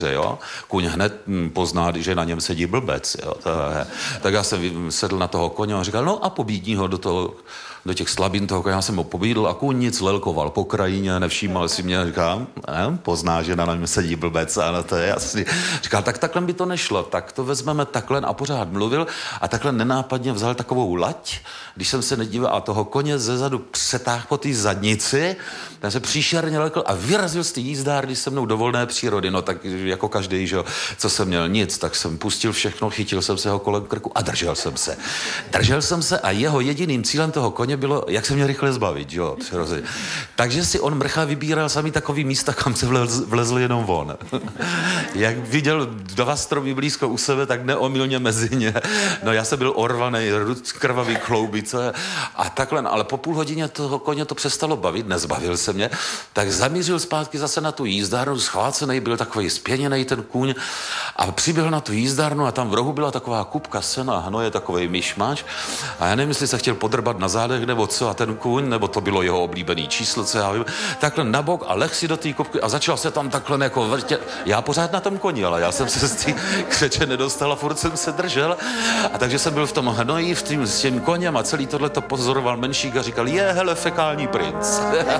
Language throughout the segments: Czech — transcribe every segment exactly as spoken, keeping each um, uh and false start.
Jo? Kůň hned pozná, že na něm sedí blbec. Jo? Je. Tak já jsem sedl na toho koně a říkal, no a pobídní ho do, toho, do těch slabin toho koně. Já jsem ho pobídl a kůň nic lelkoval po krajině, nevšímal si mě. Říkám, ne, pozná, že na něm sedí blbec. Ano, to je jasný. Říkal, tak takhle by to nešlo. Tak to vezmeme takhle a pořád mluvil a takhle nenápadně vzal takovou lať. Když jsem se nedíval a toho koně zezadu přetáhl po té zadnici, ten se příšerně lekl a vyrazil z té jízdárny se mnou do volné přírody. No tak jako každý, že jo, co jsem měl nic, tak jsem pustil všechno, chytil jsem se ho kolem krku a držel jsem se. Držel jsem se a jeho jediným cílem toho koně bylo, jak se mě rychle zbavit, že jo, přirozeně. Takže si on mrcha vybíral samý takový místa, kam se vlez, vlezl jenom on. Jak viděl dva stromy blízko u sebe, tak neomylně mezi ně. No já jsem byl orvaný, krvavý chloubice a takhle, ale po půl hodině toho koně to přestalo bavit, nezbavil se mě, tak zamířil zpátky zase na tu jízdárnu, schvácený, byl takový spěněný ten kůň a přiběhl na tu jízdárnu a tam v rohu byla taková kupka sena, hnoje, takovej myšmaš a já nevím, jestli se chtěl podrbat na zádech nebo co a ten kůň, nebo to bylo jeho oblíbený číslo, co já vím, takhle nabok a leh si do té kupky a začal se tam takhle jako vrtět. Já pořád na tom koni, ale já jsem se z té křeče nedostal a furt jsem se držel a takže jsem byl v tom hnoji, v tím, s tím koněm a celý tohle to pozoroval menšík a říkal, je, hele, fekální princ.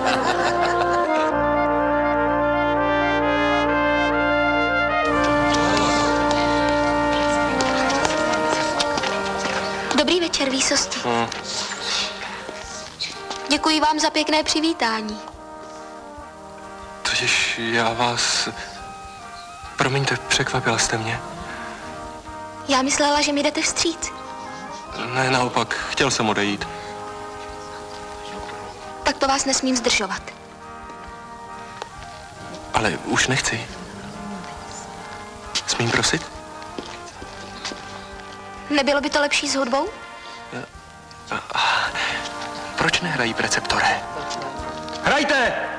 Dobrý večer, výsosti. Hmm. Děkuji vám za pěkné přivítání. Totiž já vás... Promiňte, překvapila jste mě. Já myslela, že mi jdete vstříc. Ne, naopak, chtěl jsem odejít. Tak to vás nesmím zdržovat. Ale už nechci. Smím prosit? Nebylo by to lepší s hudbou? Proč nehrají preceptore? Hrajte!